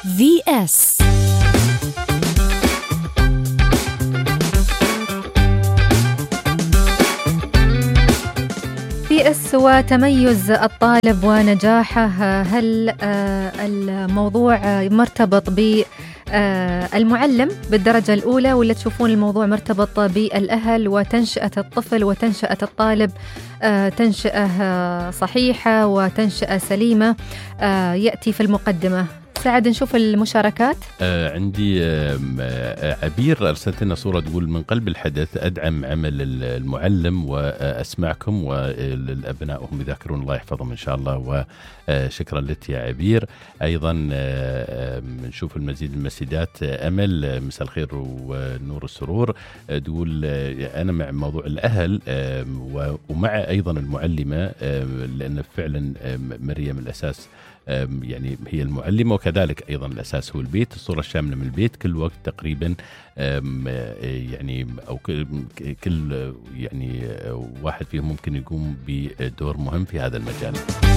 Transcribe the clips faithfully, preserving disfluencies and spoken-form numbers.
في اس في اس وتميز الطالب ونجاحه. هل الموضوع مرتبط بالمعلم بالدرجة الأولى ولا تشوفون الموضوع مرتبط بالأهل وتنشئة الطفل وتنشئة الطالب تنشئة صحيحة وتنشئة سليمة؟ يأتي في المقدمة. سعد نشوف المشاركات. آه عندي آه عبير أرسلت لنا صورة تقول: من قلب الحدث أدعم عمل المعلم وأسمعكم والأبناء هم يذاكرون، الله يحفظهم إن شاء الله. وشكرا لك يا عبير. أيضا آه نشوف المزيد من المسجات. أمل مساء الخير ونور السرور تقول: آه أنا مع موضوع الأهل آه ومع أيضا المعلمة، آه لأن فعلا آه مريم الأساس يعني هي المعلمة، وكذلك أيضا الأساس هو البيت. الصورة الشاملة من البيت كل وقت تقريبا، يعني أو كل يعني واحد فيهم ممكن يقوم بدور مهم في هذا المجال.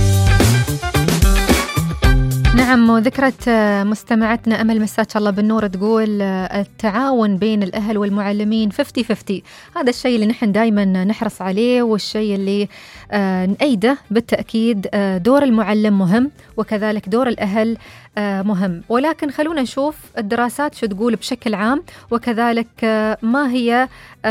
نعم. وذكرت مستمعتنا أمل مساك الله بالنور تقول: التعاون بين الأهل والمعلمين خمسين خمسين. هذا الشيء اللي نحن دايما نحرص عليه والشيء اللي نأيده بالتأكيد. دور المعلم مهم وكذلك دور الأهل مهم، ولكن خلونا نشوف الدراسات شو تقول بشكل عام، وكذلك ما هي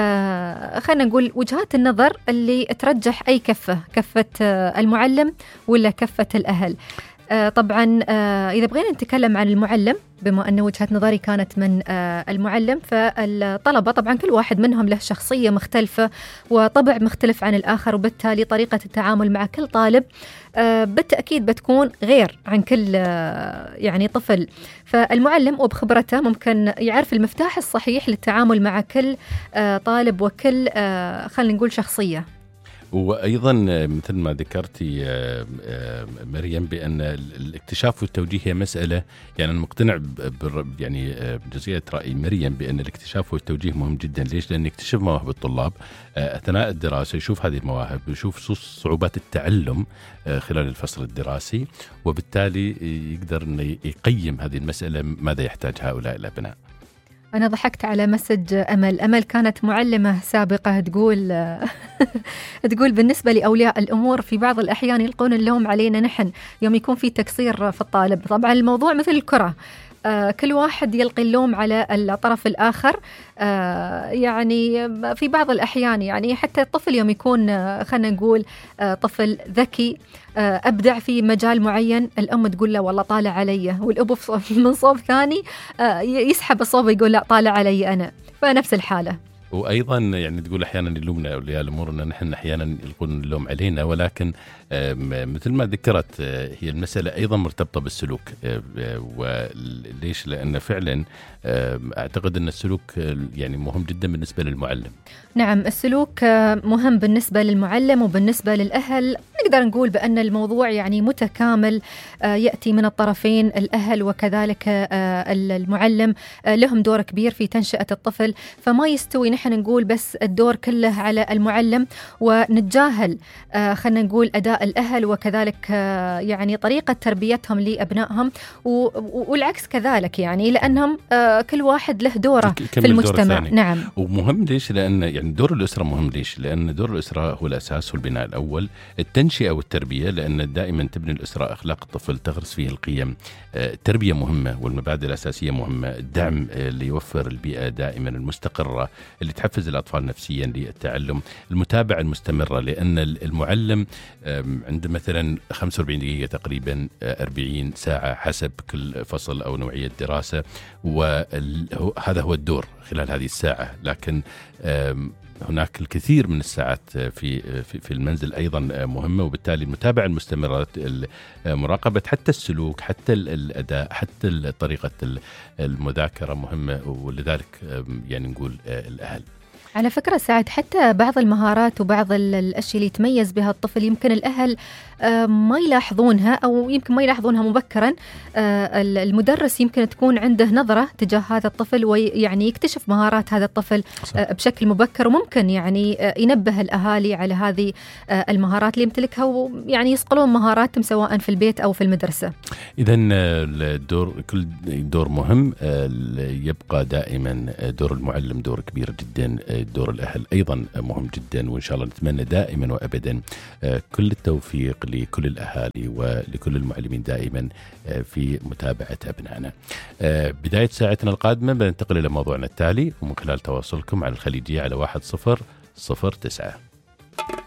خلينا نقول وجهات النظر اللي ترجح أي كفة، كفة المعلم ولا كفة الأهل. طبعا إذا بغينا نتكلم عن المعلم، بما أن وجهة نظري كانت من المعلم، فالطلبة طبعا كل واحد منهم له شخصية مختلفة وطبع مختلف عن الآخر، وبالتالي طريقة التعامل مع كل طالب بالتأكيد بتكون غير عن كل يعني طفل. فالمعلم وبخبرته ممكن يعرف المفتاح الصحيح للتعامل مع كل طالب وكل خلينا نقول شخصية. وأيضا مثل ما ذكرتي مريم بأن الاكتشاف والتوجيه هي مسألة، يعني أنا مقتنع يعني بجزئية رأي مريم بأن الاكتشاف والتوجيه مهم جدا. ليش؟ لأن يكتشف مواهب الطلاب أثناء الدراسة، يشوف هذه المواهب، يشوف صعوبات التعلم خلال الفصل الدراسي، وبالتالي يقدر أن يقيم هذه المسألة ماذا يحتاج هؤلاء الأبناء. أنا ضحكت على مسج أمل. أمل كانت معلمة سابقة تقول تقول بالنسبة لأولياء الأمور في بعض الأحيان يلقون اللوم علينا نحن يوم يكون في تقصير في الطالب. طبعا الموضوع مثل الكرة، آه كل واحد يلقي اللوم على الطرف الآخر. آه يعني في بعض الأحيان يعني حتى الطفل يوم يكون آه خلنا نقول آه طفل ذكي آه أبدع في مجال معين، الأم تقول له والله طالع علي، والأبو من صوب ثاني آه يسحب الصوب يقول لا طالع علي أنا. فنفس الحالة. وأيضا يعني تقول أحيانا يلومنا أولياء الأمور أن نحن أحيانا يلقون اللوم علينا، ولكن مثل ما ذكرت هي المسألة أيضا مرتبطة بالسلوك. وليش؟ لأن فعلا أعتقد أن السلوك يعني مهم جدا بالنسبة للمعلم. نعم، السلوك مهم بالنسبة للمعلم وبالنسبة للأهل. نقدر نقول بأن الموضوع يعني متكامل، يأتي من الطرفين، الأهل وكذلك المعلم لهم دور كبير في تنشئة الطفل. فما يستوي نحن نقول بس الدور كله على المعلم ونتجاهل خلينا نقول أداء الأهل وكذلك يعني طريقة تربيتهم لأبنائهم، والعكس كذلك، يعني لأنهم كل واحد له دوره في المجتمع. نعم. ومهم ليش؟ لأن يعني دور الأسرة مهم. ليش؟ لأن دور الأسرة هو الأساس والبناء الأول، التنشئة والتربية، لأن دائما تبني الأسرة أخلاق الطفل، تغرس فيه القيم. التربية مهمة والمبادئ الأساسية مهمة، الدعم اللي يوفر البيئة دائما المستقرة اللي تحفز الأطفال نفسيا للتعلم، المتابعة المستمرة، لأن المعلم عنده مثلا خمسة وأربعين دقيقة تقريبا أربعين ساعة حسب كل فصل أو نوعية دراسة، وهذا هو الدور خلال هذه الساعة. لكن هناك الكثير من الساعات في في المنزل أيضا مهمة، وبالتالي المتابعة المستمرة، مراقبة حتى السلوك، حتى الأداء، حتى طريقة المذاكرة مهمة. ولذلك يعني نقول الأهل. على فكرة سعد، حتى بعض المهارات وبعض الأشياء اللي يتميز بها الطفل يمكن الأهل ما يلاحظونها أو يمكن ما يلاحظونها مبكرا. المدرس يمكن تكون عنده نظرة تجاه هذا الطفل ويعني يكتشف مهارات هذا الطفل صح. بشكل مبكر، وممكن يعني ينبه الأهالي على هذه المهارات اللي يمتلكها ويعني يصقلون مهاراتهم سواء في البيت أو في المدرسة. إذن الدور كل دور مهم، يبقى دائما دور المعلم دور كبير جدا، دور الأهل أيضا مهم جدا، وإن شاء الله نتمنى دائما وأبدا كل التوفيق لكل الأهالي ولكل المعلمين دائما في متابعة أبنائنا. بداية ساعتنا القادمة بننتقل إلى موضوعنا التالي، ومن خلال تواصلكم على الخليجية على واحد صفر صفر تسعة.